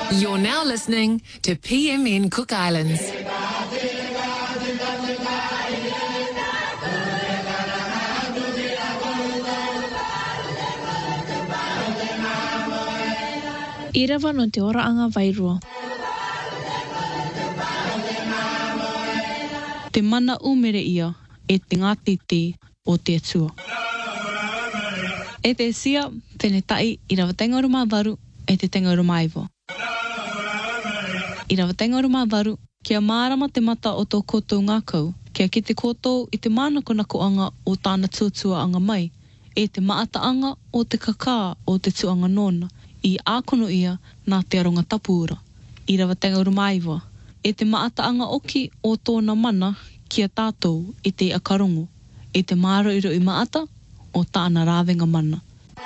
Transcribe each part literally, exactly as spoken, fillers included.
You're now listening to P M N Cook Islands. I rawa no te oraanga wairua. Te mana umere ia e te ngatiti o te atua. E te sia, tēne tai i rawa tenga uruma waru e te tenga uruma iwa. I rawa tenga uruma waru, kia mārama te mata o tō koutou ngākau, kia ki te koutou i te mānako na koanga o tāna tuatua anga mai, e te maataanga o te kakā o te tuanga nona, i ākono ia nā te aronga tapuura. I rawa tenga uruma iwa, e te maataanga oki o tōna mana kia tātou i te akarongo, e te māro iro i maata o tāna rāwenga mana.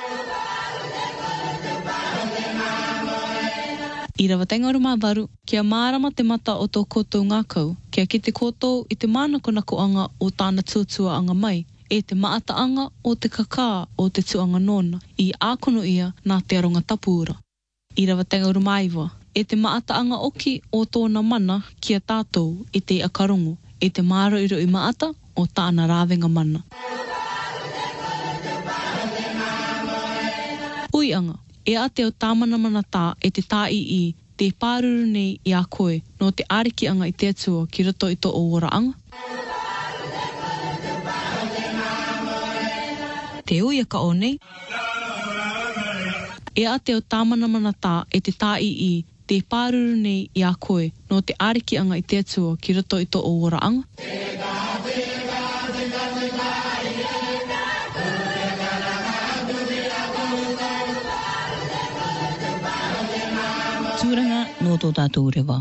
I rawa tenga uruma waru, kia mārama te mata o tō koutou ngākau, kia ki te koutou i te mānako na koanga o tāna tuatua anga mai, e te maataanga o te kakā o te tuanga nona, i ākono ia nā te aronga tapuura. I rawa tenga uruma iwa, e te maataanga oki o tōna mana kia tātou i te akarongo, e te māro iro i maata o tāna rāwenga mana. Uianga, e ate o tāmana mana tā e te tā i i, te pāruru nei i a koe, no te arikianga i te atua ki roto i tō o oraanga. Te uia ka o nei. E ate o tāmana mana tā e te tā i i, te pāruru nei i a koe, no te arikianga i te atua ki roto i tō o oraanga. Tūranga no tō tātou rewa.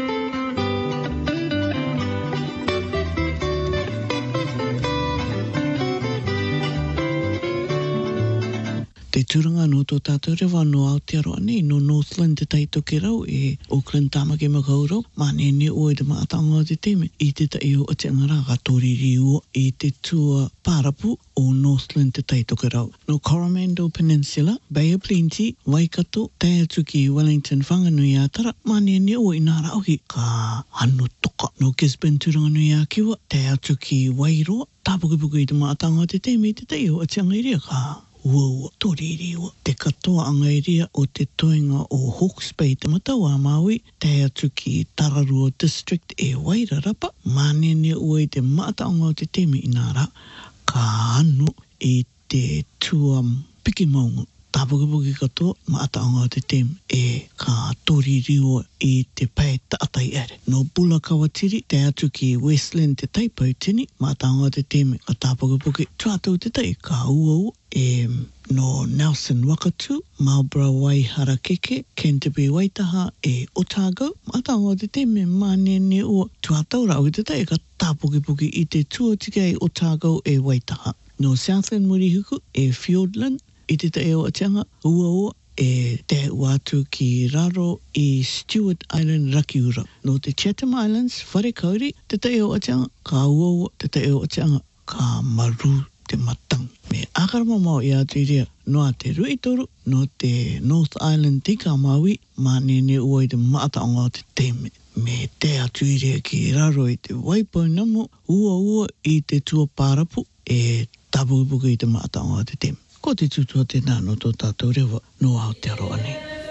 Te tūranga no tō tātou rewa no Aotearoa nei, no Northland te taitoke rau e Auckland Tāmake Makaurau, mane ne o e te maatanga o te teme, i te tai o te angara ka tōriri ua i te tua pārapu o Northland te taitoke rau. No Coromandel Peninsula, Bay of Plenty, Waikato, Taiatuki, Wellington, Whanganui Atara, mane ne o i nā rauhi ka anu toka. No Gisborne tūranga nui a kiwa, Taiatuki, Wairoa, tāpukipuku i te maatanga o te teme, i te tai o te angairia ka ua tōriri ua. Te katoa angairia o te toenga o Hawke's Bay te matau a Maui, Taiatuki Tararua District e Wairarapa, manene ua i te maataonga o te teme i nā rā, ka anu i te tua piki maunga. Tāpukipuki katoa, maataonga o te teme e ka tōriri ua i te pai taatai ere. No Bula Kawatiri, Taiatuki Westland te taipau tini, maataonga o te teme ka tāpukipuki tuatau te tai ka ua ua. E no Nelson Wakatu, Marlborough Waiharakeke, Canterbury Waitaha e Otago, maataonga o te teme manene ua tuatau rau i te tai ka tāpukipuki i te tuatika e Otago e Waitaha. No Southland Murihuku e Fiordland, i te tai o Atianga, ua ua e te watu ki raro i Stewart Island Rakiura. No te Chatham Islands, Wharekauri, te tai o Atianga, ka ua ua, te tai o Atianga, ka maru te matang. Me akarama mau i atu iria noa te Ruitoru, no te North Island tika Maui, manene ua i te maataonga o te teme. Me te atu iria ki raro i te Waipaunamo, ua ua i te tua pārapu e tapukipuki i te maataonga o te teme. Ko te tutua te nā no tō tātou rewa no Aotearoa nei.